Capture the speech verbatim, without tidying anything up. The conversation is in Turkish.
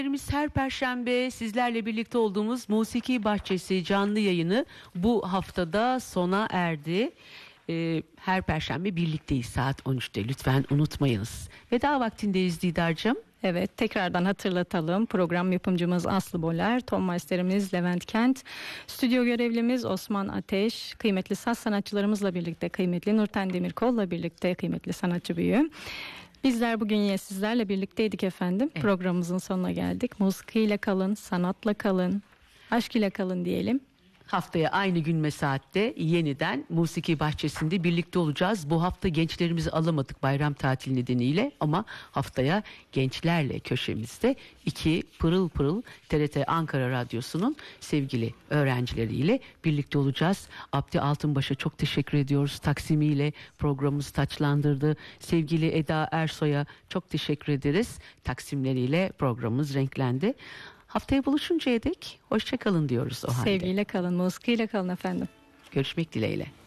Her Perşembe sizlerle birlikte olduğumuz Musiki Bahçesi canlı yayını bu haftada sona erdi. Ee, her Perşembe birlikteyiz saat on üçte, lütfen unutmayınız. Veda vaktindeyiz Didar'cığım. Evet, tekrardan hatırlatalım. Program yapımcımız Aslı Boler, ton masterimiz Levent Kent, stüdyo görevlimiz Osman Ateş, kıymetli saz sanatçılarımızla birlikte, kıymetli Nurten Demirkol'la birlikte, kıymetli sanatçı büyüğüm. Bizler bugün yine sizlerle birlikteydik efendim. Evet. Programımızın sonuna geldik. Musikiyle kalın, sanatla kalın, aşk ile kalın diyelim. Haftaya aynı gün ve saatte yeniden Musiki Bahçesi'nde birlikte olacağız. Bu hafta gençlerimizi alamadık bayram tatili nedeniyle ama haftaya gençlerle köşemizde iki pırıl pırıl T R T Ankara Radyosu'nun sevgili öğrencileriyle birlikte olacağız. Abdi Altınbaş'a çok teşekkür ediyoruz. Taksimiyle programımızı taçlandırdı. Sevgili Eda Ersoy'a çok teşekkür ederiz. Taksimleriyle programımız renklendi. Haftaya buluşuncaya dek hoşça kalın diyoruz o halde. Sevgiyle kalın, musikiyle kalın efendim. Görüşmek dileğiyle.